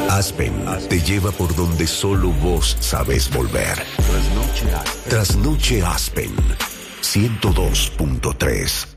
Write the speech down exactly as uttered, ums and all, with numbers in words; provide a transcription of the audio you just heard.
Aspen te lleva por donde solo vos sabés volver. Trasnoche Aspen. Trasnoche Aspen. ciento dos punto tres.